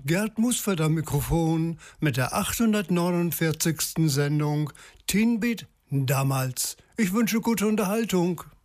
Gerd Musford am Mikrofon mit der 849. Sendung Teen Beat damals. Ich wünsche gute Unterhaltung.